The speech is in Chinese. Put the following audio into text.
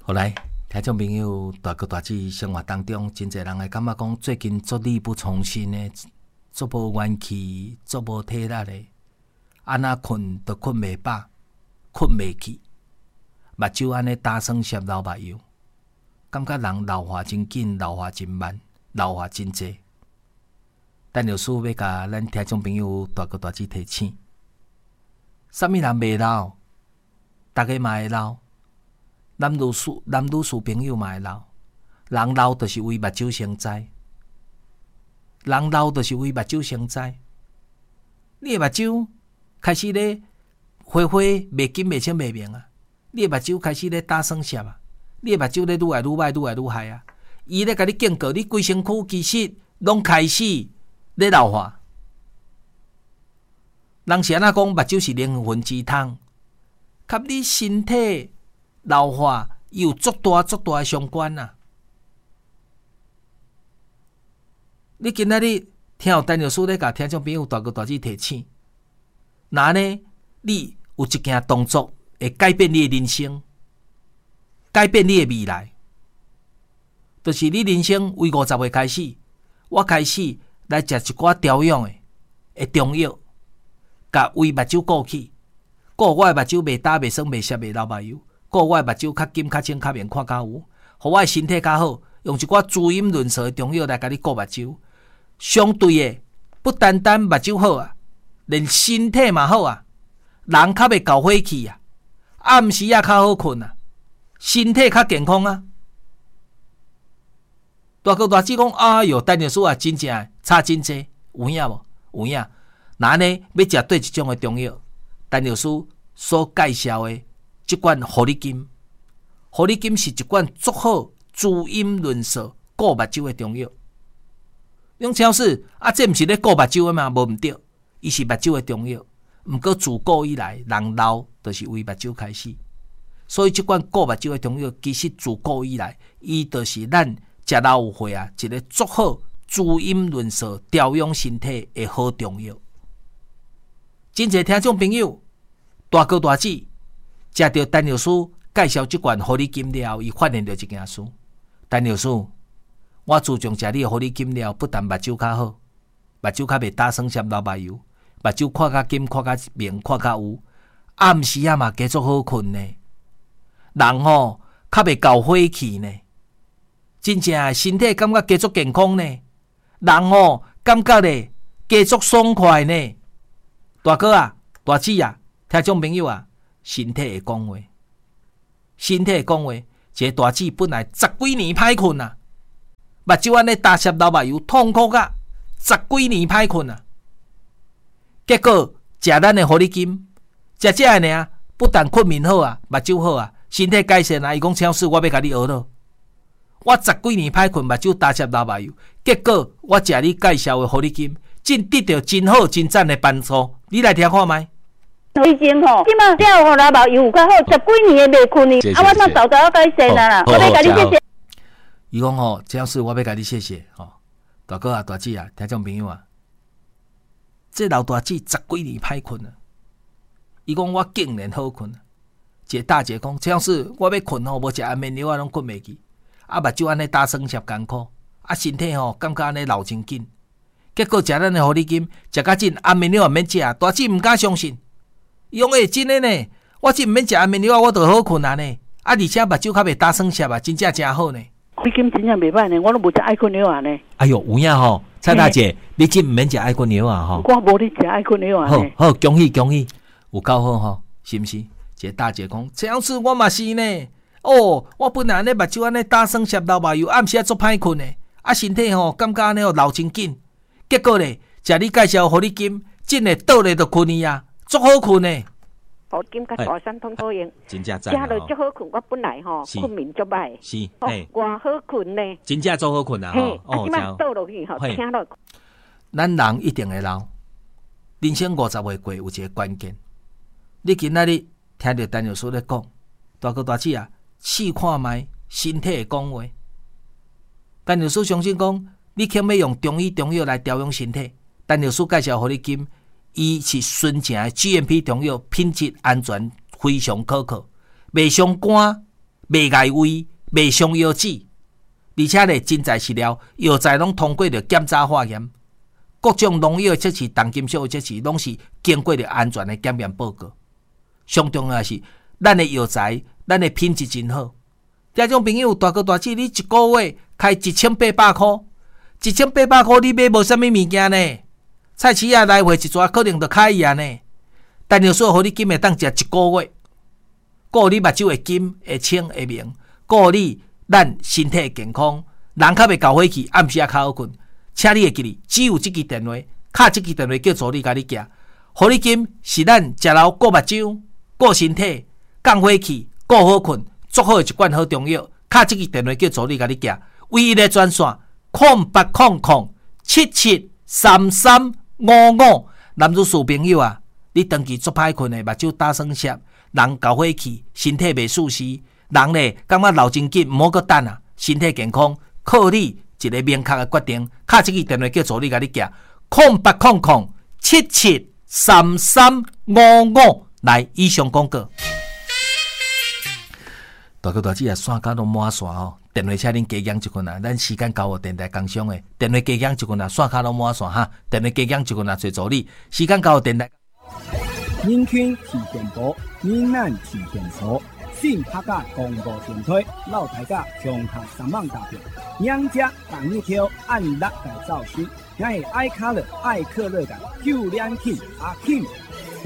后来，听众朋友大哥大姐生活当中，真侪人会感觉讲最近足力不从心的，足无元气，足无体力的，安那困都困袂饱，困袂去，目睭安尼打算摄流目油，感觉人老化真紧，老化真慢，老化真济。但老师要甲咱听众朋友大哥大姐提醒，啥物人袂老，大家嘛会老。男女士朋友嘛会老，人老就是为目睭生灾，人老就是为目睭生灾。你的目睭开始咧花花袂紧袂清袂明啊，你的目睭开始咧打算闪啊，你的目睭咧愈来愈歹，愈来愈害啊。伊咧甲你警告，你规身躯其实拢开始咧老化。人是安怎讲，目睭是灵魂之窗，甲你身体老化有足大的相关啊！你今仔日听有陈老师咧，甲听众朋友大哥大姐提醒，那呢，你有一件动作会改变你的人生，改变你的未来，就是你人生为50岁开始，我开始来食一寡调养的中药，甲为目睭顾起，顾我的目睭袂焦袂酸袂涩袂流目油。顾我的目睭较金较清较明看较有，互我的身体较好，用一寡滋阴润燥的中药来甲你顾目睭。相对的，不单单目睭好啊，连身体嘛好啊，人较袂搞火气啊，暗时也较好困啊，身体较健康啊。大哥大姐讲，哎哟，陈老师啊，真正差真济，有影无？有影。那呢，要食对一种的中药，陈老师所介绍的。这款护理金，护理金是一款足好滋阴润燥、顾目睭的中药。用超市啊，这毋是咧顾目睭的嘛？无毋对，伊是目睭的中药。毋过自古以来，人老就是为目睭开始，所以这款顾目睭的中药，其实自古以来，伊就是咱食老有岁啊，一个足好滋阴润燥、调养身体的好中药。真侪听众朋友，大哥大姐。食到陈老师介绍这款护理金了后，伊发现到一件事：陈老师，我自从食你的护理金了，不但目睭较好，目睭较袂打酸涩流目油，目睭看较金、看较明、看较有，暗时啊嘛加足好困呢。人吼较袂搞火气呢，真正身体感觉加足健康呢。人吼感觉咧加足爽快呢。大哥啊，大姐啊，听众朋友啊。身体会讲话，身体会讲话。一个大姐本来10几年歹困啊，目睭安尼打湿流目油，痛苦啊，10几年歹困啊。结果食咱的护理金，食这个呢，不但困眠好啊，目睭好啊，身体改善啊。伊讲超市我要甲你学咯，我10几年歹困，目睭打湿流目油，结果我食你介绍的护理金，真得到真好真赞的帮助。你来听看麦。 以前吼，即马了后来目油有较好，10几年袂困呢。啊，我那早早改善啦，我要甲你谢谢。 伊讲吼，这样事我要甲你谢谢吼，大哥啊、大姐啊、听众朋友啊，这老大姐10几年歹困啊，伊讲我竟然好困啊。一个大姐讲，这样事我要困吼，无食安眠药我拢困袂去，啊目睭安尼打酸涩艰苦，啊身体吼感觉安尼老真紧。结果食咱的护理金，食甲真安眠药也免食，大姐毋敢相信。伊讲真诶呢，我真毋免食安眠药，我就好困啊呢。啊，而且目睭较袂打酸涩啊，真正真好呢。 护理金真正袂歹呢，我都无食爱困药啊呢。 哎哟，有影吼，蔡大姐，你真毋免食爱困药啊吼。 我无咧食爱困药啊呢。 好，好，恭喜恭喜，有够好吼，是毋是？一个大姐讲，这样子我嘛是呢。哦，我本来呢目睭安尼打酸涩流目油，暗时足歹困呢。啊，身体吼感觉安尼老真紧。结果咧，食你介绍护理金，真诶倒咧就困去啊。足好困呢， 护理金甲大山通好用， 真正赞食落足好困。我本来吼困眠足歹， 是， 我好困呢， 真正足好困啊！ 哦，即摆倒落去吼，听落。 咱人一定会老，人生50岁过有一个关键。你今仔日听到陈老师咧讲，大哥大姐啊，试看卖身体会讲话。陈老师相信讲，你肯要用中医中药来调养身体，陈老师介绍护理金。伊是纯正的 GMP 中药，品质安全非常可靠，袂伤肝， 袂碍胃，袂伤腰子，而且咧真材实料，药材拢通过着检查化验，各种农药即是重金属，即是拢是经过着安全的检验报告。上重要是，咱的药材，咱的品质真好。听众朋友，大哥大姐，你一个月开1800块，1800块你买无啥物物件呢？菜市啊来回一逝，可能就开伊啊呢。但有说，互你金会当食一个月，顾你目睭会金会清会明，顾你咱身体健康，人较袂搞火气，暗时啊较好困。请你会记哩，只有这支电话，敲这支电话叫助理甲你寄。互你金是咱食老顾目睭、顾身体、降火气、顾好困，足好的一罐好中药。敲这支电话叫助理甲你寄，唯一的专线0800773355。男女士朋友啊，你长期足歹困的，目睭打酸涩，人搞火气，身体袂舒适，人咧感觉老真紧，毋好搁等啊，身体健康靠你一个明确的决定。敲这支电话叫助理甲你寄0800773355。来，以上广告。大哥大姐啊，线卡都满线吼，电话请恁加减一群啊，咱时间到哦，电台工商的电话加减一群啊，线卡都满线哈，电话加减一群啊，找助理，时间到哦，电台。 民权提电波，民难提电波，新客家广播电台，老大家上下3万大票，两者同一条按6个造势，我是爱卡乐爱克乐的9连庆阿庆。